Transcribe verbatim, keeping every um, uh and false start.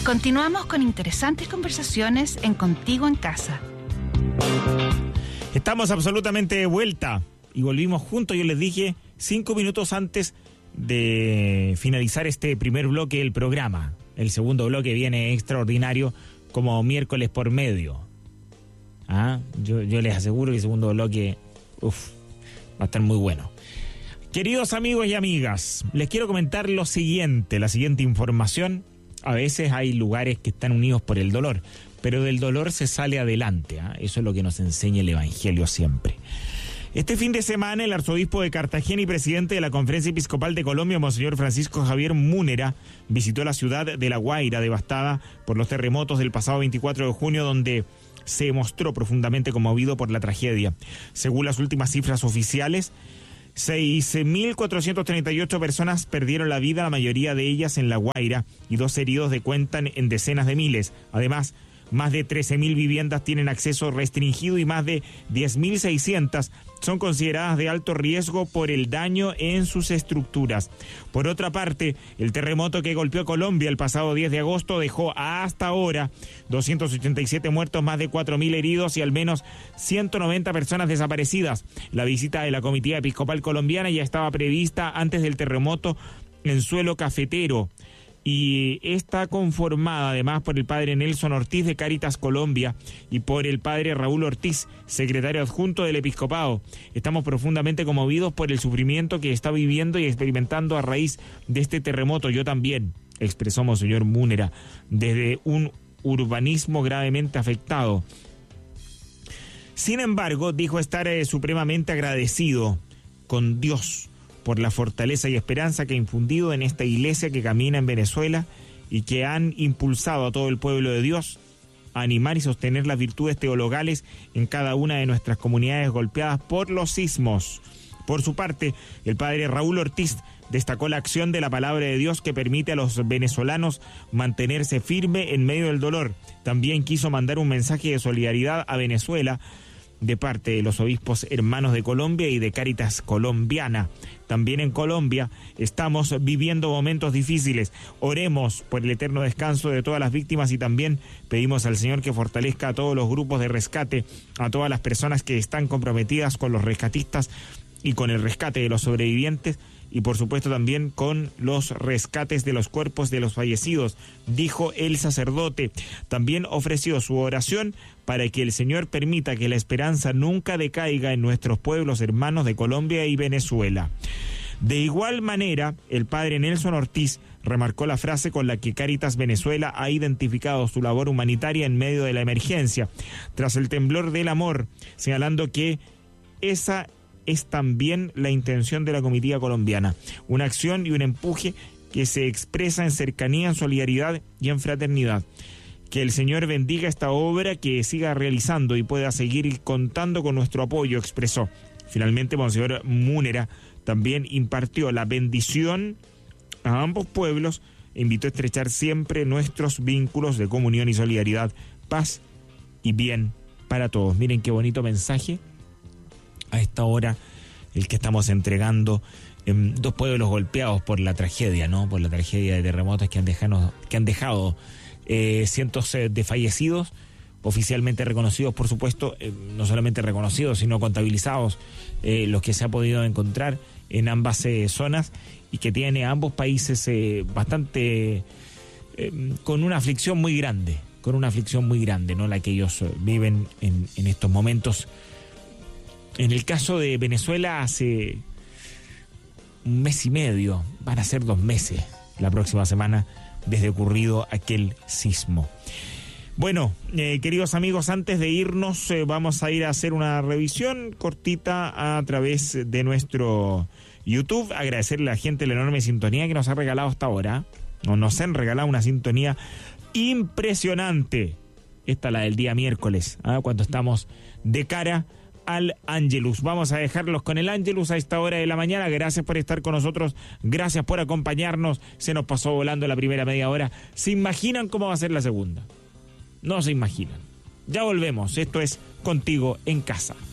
Continuamos con interesantes conversaciones en Contigo en Casa. Estamos absolutamente de vuelta y volvimos juntos. Yo les dije cinco minutos antes de finalizar este primer bloque del programa. El segundo bloque viene extraordinario como miércoles por medio. ¿Ah? Yo, yo les aseguro que el segundo bloque uf, va a estar muy bueno. Queridos amigos y amigas, les quiero comentar lo siguiente, la siguiente información. A veces hay lugares que están unidos por el dolor, pero del dolor se sale adelante. ¿eh? Eso es lo que nos enseña el Evangelio siempre. Este fin de semana, el arzobispo de Cartagena y presidente de la Conferencia Episcopal de Colombia, Monseñor Francisco Javier Múnera, visitó la ciudad de La Guaira, devastada por los terremotos del pasado veinticuatro de junio, donde se mostró profundamente conmovido por la tragedia. Según las últimas cifras oficiales, seis mil cuatrocientas treinta y ocho personas perdieron la vida, la mayoría de ellas en La Guaira, y dos heridos de cuentan en decenas de miles. Además, más de trece mil viviendas tienen acceso restringido y más de diez mil seiscientas son consideradas de alto riesgo por el daño en sus estructuras. Por otra parte, el terremoto que golpeó Colombia el pasado diez de agosto dejó hasta ahora doscientos ochenta y siete muertos, más de cuatro mil heridos y al menos ciento noventa personas desaparecidas. La visita de la Comitiva Episcopal Colombiana ya estaba prevista antes del terremoto en suelo cafetero, y está conformada además por el padre Nelson Ortiz de Cáritas Colombia y por el padre Raúl Ortiz, secretario adjunto del episcopado. Estamos profundamente conmovidos por el sufrimiento que está viviendo y experimentando a raíz de este terremoto. Yo también, expresó Monseñor Múnera, desde un urbanismo gravemente afectado. Sin embargo, dijo estar eh, supremamente agradecido con Dios por la fortaleza y esperanza que ha infundido en esta iglesia que camina en Venezuela y que han impulsado a todo el pueblo de Dios a animar y sostener las virtudes teologales en cada una de nuestras comunidades golpeadas por los sismos. Por su parte, el padre Raúl Ortiz destacó la acción de la palabra de Dios que permite a los venezolanos mantenerse firme en medio del dolor. También quiso mandar un mensaje de solidaridad a Venezuela de parte de los obispos hermanos de Colombia y de Cáritas Colombiana. También en Colombia estamos viviendo momentos difíciles. Oremos por el eterno descanso de todas las víctimas y también pedimos al Señor que fortalezca a todos los grupos de rescate, a todas las personas que están comprometidas con los rescatistas y con el rescate de los sobrevivientes, y por supuesto también con los rescates de los cuerpos de los fallecidos, dijo el sacerdote. También ofreció su oración para que el Señor permita que la esperanza nunca decaiga en nuestros pueblos hermanos de Colombia y Venezuela. De igual manera, el padre Nelson Ortiz remarcó la frase con la que Cáritas Venezuela ha identificado su labor humanitaria en medio de la emergencia, tras el temblor del amor, señalando que esa es también la intención de la comitiva colombiana, una acción y un empuje que se expresa en cercanía, en solidaridad y en fraternidad. Que el Señor bendiga esta obra, que siga realizando y pueda seguir contando con nuestro apoyo, expresó. Finalmente, Monseñor Múnera también impartió la bendición a ambos pueblos e invitó a estrechar siempre nuestros vínculos de comunión y solidaridad, paz y bien para todos. Miren qué bonito mensaje a esta hora el que estamos entregando en dos pueblos golpeados por la tragedia, ¿no? Por la tragedia de terremotos que han dejado, que han dejado eh, cientos de fallecidos, oficialmente reconocidos, por supuesto, eh, no solamente reconocidos, sino contabilizados, eh, los que se ha podido encontrar en ambas eh, zonas, y que tiene a ambos países eh, bastante eh, con una aflicción muy grande, con una aflicción muy grande, ¿no? La que ellos eh, viven en, en estos momentos. En el caso de Venezuela, hace un mes y medio, van a ser dos meses la próxima semana desde ocurrido aquel sismo. Bueno, eh, queridos amigos, antes de irnos eh, vamos a ir a hacer una revisión cortita a través de nuestro YouTube. Agradecerle a la gente la enorme sintonía que nos ha regalado hasta ahora. No, nos han regalado una sintonía impresionante. Esta la del día miércoles, ¿eh? Cuando estamos de cara al Ángelus. Vamos a dejarlos con el Ángelus a esta hora de la mañana. Gracias por estar con nosotros, gracias por acompañarnos. Se nos pasó volando la primera media hora. ¿Se imaginan cómo va a ser la segunda? No se imaginan. Ya volvemos. Esto es Contigo en Casa.